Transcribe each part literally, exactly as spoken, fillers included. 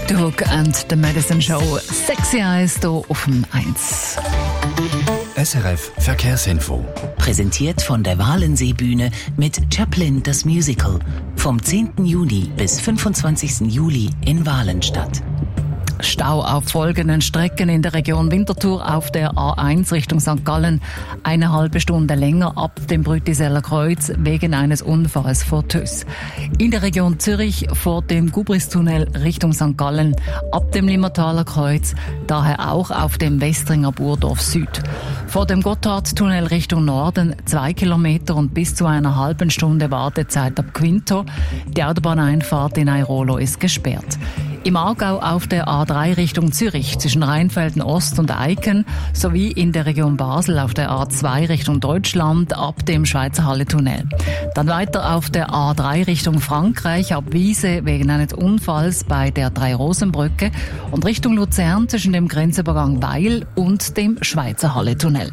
The Hook and the Medicine Show. Sexy Eyes hier auf dem eins. S R F Verkehrsinfo. Präsentiert von der Walensee-Bühne mit Chaplin das Musical. Vom zehnten Juni bis fünfundzwanzigsten Juli in Walenstadt. Stau auf folgenden Strecken in der Region Winterthur auf der A eins Richtung Sankt Gallen. Eine halbe Stunde länger ab dem Brütiseller Kreuz wegen eines Unfalls vor Tüss. In der Region Zürich vor dem Gubristunnel Richtung Sankt Gallen ab dem Limmertaler Kreuz, daher auch auf dem Westringer Burdorf Süd. Vor dem Gotthardtunnel Richtung Norden zwei Kilometer und bis zu einer halben Stunde Wartezeit ab Quinto. Die Autobahneinfahrt in Airolo ist gesperrt. Im Aargau auf der A drei Richtung Zürich zwischen Rheinfelden Ost und Eiken sowie in der Region Basel auf der A zwei Richtung Deutschland ab dem Schweizer Halle-Tunnel. Dann weiter auf der A drei Richtung Frankreich ab Wiese wegen eines Unfalls bei der Drei-Rosen-Brücke und Richtung Luzern zwischen dem Grenzübergang Weil und dem Schweizer Halle-Tunnel.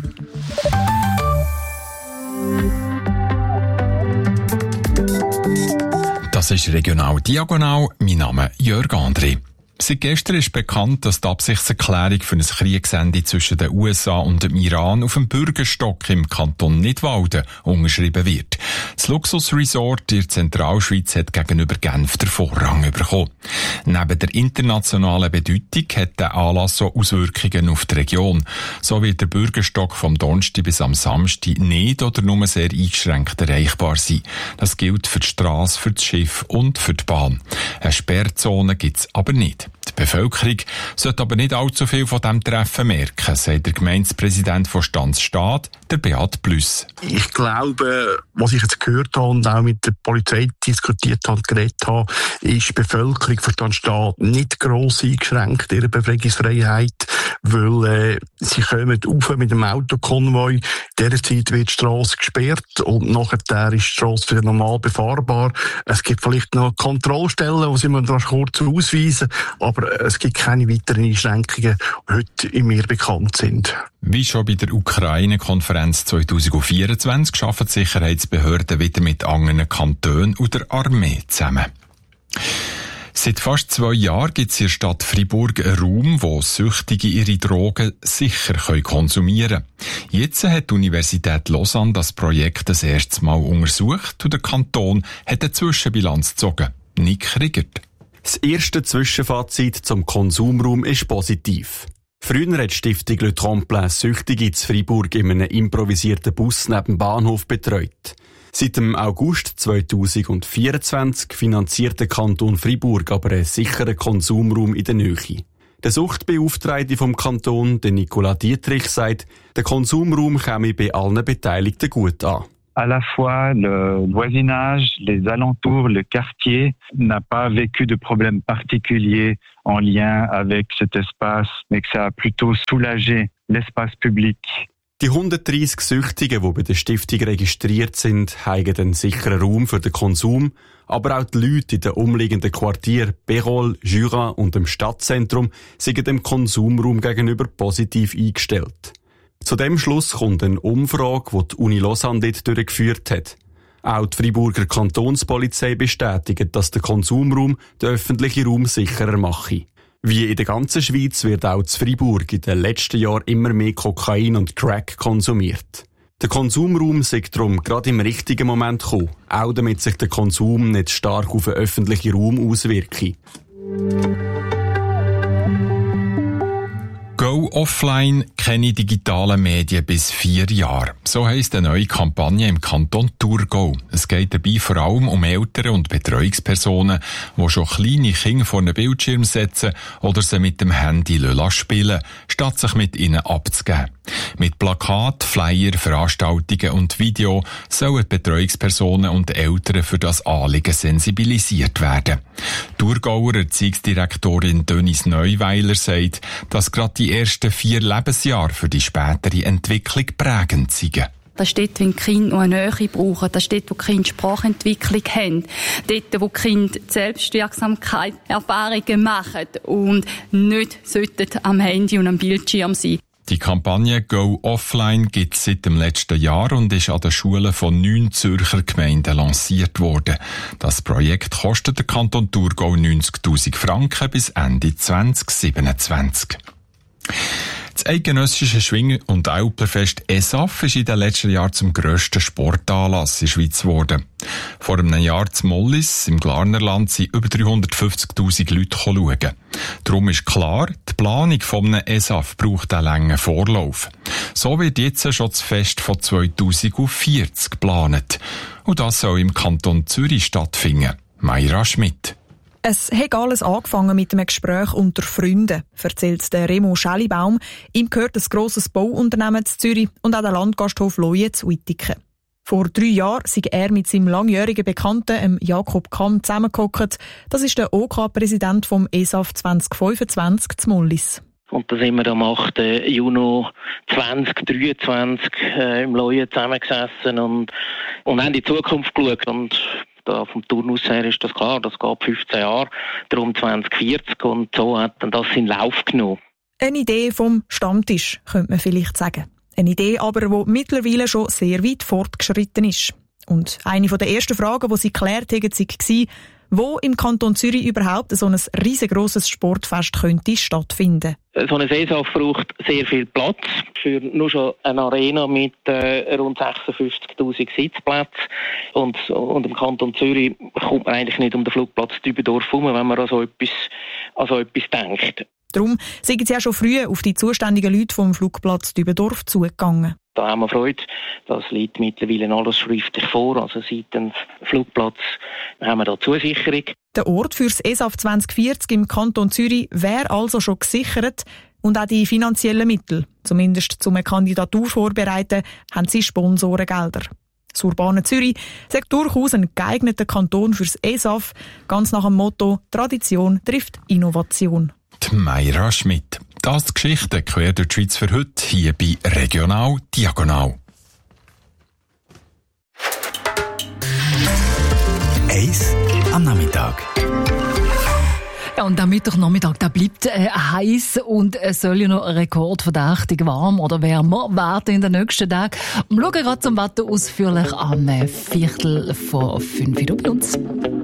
Das ist Regional Diagonal. Mein Name ist Jörg André. Seit gestern ist bekannt, dass die Absichtserklärung für ein Kriegsende zwischen den U S A und dem Iran auf dem Bürgerstock im Kanton Nidwalden unterschrieben wird. Das Luxusresort in der Zentralschweiz hat gegenüber Genf den Vorrang bekommen. Neben der internationalen Bedeutung hat der Anlass auch Auswirkungen auf die Region. So wird der Bürgerstock vom Donnerstag bis am Samstag nicht oder nur sehr eingeschränkt erreichbar sein. Das gilt für die Strasse, für das Schiff und für die Bahn. Eine Sperrzone gibt es aber nicht. Die Bevölkerung sollte aber nicht allzu viel von diesem Treffen merken, sagt der Gemeindepräsident von Stanzstadt, der Beat Plüss. Ich glaube, was ich jetzt gehört habe und auch mit der Polizei diskutiert habe und geredet habe, ist die Bevölkerung von Stanzstadt nicht gross eingeschränkt, ihre Befreiungsfreiheit, weil äh, sie kommen rauf mit dem Autokonvoi, in dieser Zeit wird die Strasse gesperrt und nachher ist die Strasse wieder normal befahrbar. Es gibt vielleicht noch Kontrollstellen, die sie man kurz ausweisen, aber es gibt keine weiteren Einschränkungen, die heute in mir bekannt sind. Wie schon bei der Ukraine-Konferenz zweitausendvierundzwanzig arbeiten die Sicherheitsbehörden wieder mit anderen Kantonen und der Armee zusammen. Seit fast zwei Jahren gibt es in der Stadt Freiburg einen Raum, wo Süchtige ihre Drogen sicher konsumieren können. Jetzt hat die Universität Lausanne das Projekt das erste Mal untersucht und der Kanton hat eine Zwischenbilanz gezogen. Nick Riegert. Das erste Zwischenfazit zum Konsumraum ist positiv. Früher hat die Stiftung Le Tremplin Süchtige in Freiburg in einem improvisierten Bus neben dem Bahnhof betreut. Seit dem August zweitausendvierundzwanzig finanziert der Kanton Freiburg aber einen sicheren Konsumraum in der Nähe. Der Suchtbeauftragte vom Kanton, der Nicolas Dietrich, sagt, der Konsumraum käme bei allen Beteiligten gut an. À la fois le voisinage, les alentours, le quartier n'a pas vécu de problèmes particuliers en lien avec cet espace, mais que ça a plutôt soulagé l'espace public. Die hundertdreissig Süchtigen, die bei der Stiftung registriert sind, haben einen sicheren Raum für den Konsum, aber auch die Leute in den umliegenden Quartieren Bérol, Jura und dem Stadtzentrum sind dem Konsumraum gegenüber positiv eingestellt. Zu dem Schluss kommt eine Umfrage, die die Uni Lausanne dort durchgeführt hat. Auch die Freiburger Kantonspolizei bestätigt, dass der Konsumraum den öffentlichen Raum sicherer mache. Wie in der ganzen Schweiz wird auch in Freiburg in den letzten Jahren immer mehr Kokain und Crack konsumiert. Der Konsumraum sei darum gerade im richtigen Moment gekommen, auch damit sich der Konsum nicht stark auf den öffentlichen Raum auswirke. Go offline, keine digitalen Medien bis vier Jahre. So heisst eine neue Kampagne im Kanton Thurgau. Es geht dabei vor allem um Eltern und Betreuungspersonen, die schon kleine Kinder vor einen Bildschirm setzen oder sie mit dem Handy spielen, statt sich mit ihnen abzugeben. Mit Plakat, Flyer, Veranstaltungen und Video sollen die Betreuungspersonen und Eltern für das Anliegen sensibilisiert werden. Thurgauer Erziehungsdirektorin Denise Neuweiler sagt, dass gerade die ersten vier Lebensjahre für die spätere Entwicklung prägend sind. Das ist dort, wenn die Kinder noch eine Nähe brauchen. Das ist dort, wo die Kinder Sprachentwicklung haben. Dort, wo die Kinder Selbstwirksamkeit Erfahrungen machen und nicht sollten am Handy und am Bildschirm sein. Die Kampagne «Go Offline» gibt es seit dem letzten Jahr und ist an den Schulen von neun Zürcher Gemeinden lanciert worden. Das Projekt kostet den Kanton Thurgau neunzigtausend Franken bis Ende zwanzig siebenundzwanzig. Das eidgenössische Schwingen- und Älplerfest E S A F ist in den letzten Jahren zum grössten Sportanlass in der Schweiz geworden. Vor einem Jahr zu Mollis im Glarnerland sind über dreihundertfünfzigtausend Leute schauen. Darum ist klar, die Planung von einem E S A F braucht einen langen Vorlauf. So wird jetzt schon das Fest von zweitausendvierzig geplant. Und das soll im Kanton Zürich stattfinden. Mayra Schmidt. Es hat alles angefangen mit einem Gespräch unter Freunden, erzählt der Remo Schellibaum. Ihm gehört ein grosses Bauunternehmen zu Zürich und auch der Landgasthof Leue zu Uitiken. Vor drei Jahren sei er mit seinem langjährigen Bekannten, Jakob Kamm, zusammengehockt. Das ist der O K-Präsident vom E S A F zwanzig fünfundzwanzig zu Mollis. Und da sind wir am achten Juni zwanzig dreiundzwanzig äh, im Leue zusammengesessen und, und haben in die Zukunft geschaut. Und da vom Turnus her ist das klar, das geht fünfzehn Jahre, darum zwanzig vierzig und so hat dann das in Lauf genommen. Eine Idee vom Stammtisch, könnte man vielleicht sagen. Eine Idee aber, die mittlerweile schon sehr weit fortgeschritten ist. Und eine der ersten Fragen, die sie geklärt haben, war, wo im Kanton Zürich überhaupt so ein riesengroßes Sportfest könnte stattfinden. So eine E S A F braucht sehr viel Platz. Für nur schon eine Arena mit äh, rund sechsundfünfzigtausend Sitzplätzen. Und, und im Kanton Zürich kommt man eigentlich nicht um den Flugplatz Dübendorf herum, wenn man an so etwas, an so etwas denkt. Darum sind sie ja schon früh auf die zuständigen Leute vom Flugplatz Dübendorf zugegangen. Da haben wir Freude. Das liegt mittlerweile alles schriftlich vor. Also seit dem Flugplatz haben wir da Zusicherung. Der Ort für das E S A F zwanzig vierzig im Kanton Zürich wäre also schon gesichert. Und auch die finanziellen Mittel, zumindest zum Kandidatur vorbereiten, haben sie Sponsorengelder. Das urbane Zürich sagt durchaus ein geeigneter Kanton für das E S A F, ganz nach dem Motto «Tradition trifft Innovation». Die Mayra Schmidt. Das die Geschichte quer durch die Schweiz für heute, hier bei Regional Diagonal. Eis am Nachmittag. Ja, und der Mittwochnachmittag, der bleibt äh, heiß und es soll ja noch rekordverdächtig warm oder wärmer werden in den nächsten Tagen. Wir schauen gerade zum Wetter ausführlich am Viertel vor fünf Uhr.